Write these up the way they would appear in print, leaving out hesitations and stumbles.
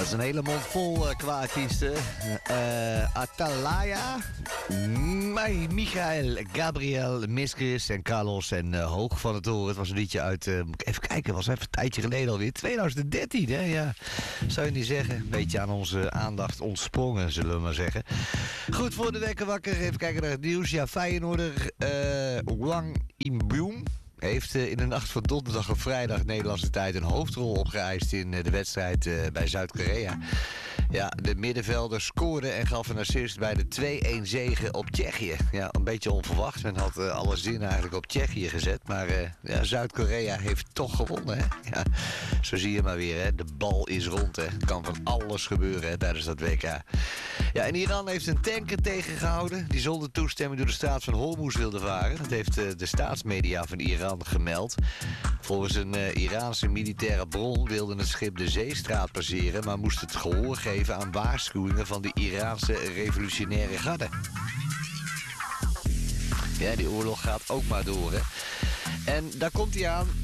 Dat is een hele mond vol qua artiesten. Atalaya, Michael, Gabriel, Miskris en Carlos en Hoog van het Horen. Het was een liedje uit, moet ik even kijken, was even een tijdje geleden alweer. 2013, hè? Ja, zou je niet zeggen. Een beetje aan onze aandacht ontsprongen, zullen we maar zeggen. Goed, voor de wekker wakker. Even kijken naar het nieuws. Ja, Feyenoorder Wang Inboom heeft in de nacht van donderdag op vrijdag Nederlandse tijd een hoofdrol opgeëist in de wedstrijd bij Zuid-Korea. Ja, de middenvelder scoorde en gaf een assist bij de 2-1 zege op Tsjechië. Ja, een beetje onverwacht. Men had alle zin eigenlijk op Tsjechië gezet. Maar ja, Zuid-Korea heeft toch gewonnen. Hè? Ja, zo zie je maar weer. Hè? De bal is rond. Hè? Kan van alles gebeuren hè, tijdens dat WK. Ja, en Iran heeft een tanker tegengehouden die zonder toestemming door de straat van Hormuz wilde varen. Dat heeft de staatsmedia van Iran gemeld. Volgens een Iraanse militaire bron wilde het schip de zeestraat passeren, maar moest het gehoor geven aan waarschuwingen van de Iraanse revolutionaire garde. Ja, die oorlog gaat ook maar door, hè. En daar komt hij aan.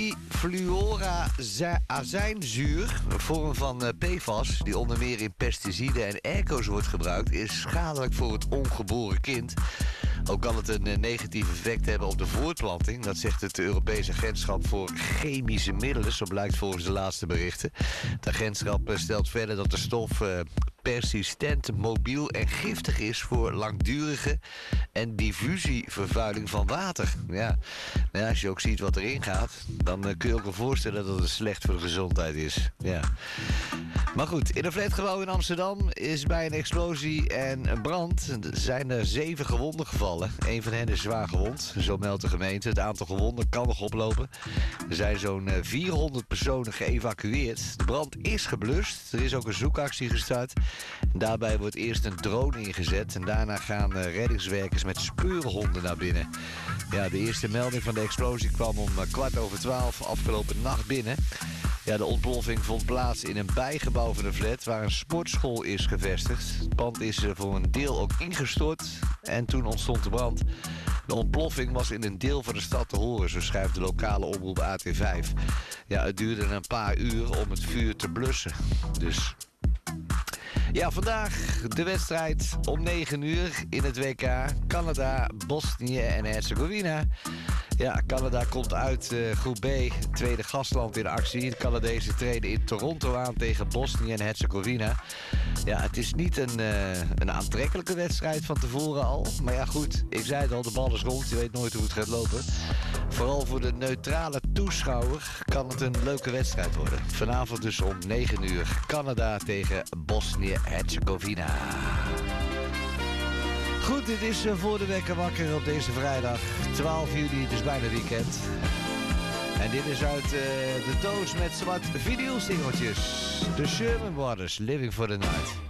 3-fluoroazijnzuur, een vorm van PFAS, die onder meer in pesticiden en airco's wordt gebruikt, is schadelijk voor het ongeboren kind. Ook kan het een negatief effect hebben op de voortplanting. Dat zegt het Europese Agentschap voor Chemische Middelen. Zo blijkt volgens de laatste berichten. Het agentschap stelt verder dat de stof persistent, mobiel en giftig is voor langdurige en diffusievervuiling van water. Ja, nou, als je ook ziet wat erin gaat, dan kun je ook wel voorstellen dat het slecht voor de gezondheid is. Ja. Maar goed, in een flatgebouw in Amsterdam is bij een explosie en een brand zijn er 7 gewonden gevallen. Een van hen is zwaar gewond, zo meldt de gemeente. Het aantal gewonden kan nog oplopen. Er zijn zo'n 400 personen geëvacueerd. De brand is geblust. Er is ook een zoekactie gestart. En daarbij wordt eerst een drone ingezet en daarna gaan reddingswerkers met speurhonden naar binnen. Ja, de eerste melding van de explosie kwam om 12:15 afgelopen nacht binnen. Ja, de ontploffing vond plaats in een bijgebouw van de flat waar een sportschool is gevestigd. Het pand is voor een deel ook ingestort en toen ontstond de brand. De ontploffing was in een deel van de stad te horen, zo schrijft de lokale omroep AT5. Ja, het duurde een paar uur om het vuur te blussen. Dus ja, vandaag de wedstrijd om 9 uur in het WK. Canada, Bosnië en Herzegovina. Ja, Canada komt uit groep B, tweede gastland in actie. De Canadezen treden in Toronto aan tegen Bosnië en Herzegovina. Ja, het is niet een aantrekkelijke wedstrijd van tevoren al. Maar ja, goed, ik zei het al, de bal is rond. Je weet nooit hoe het gaat lopen. Vooral voor de neutrale toeschouwer kan het een leuke wedstrijd worden. Vanavond dus om 9 uur Canada tegen Bosnië-Herzegovina. Goed, dit is voor de wekker wakker op deze vrijdag 12 juli, het is bijna weekend. En dit is uit de doos met zwart vinylsingeltjes. De Sherman Brothers, Living for the Night.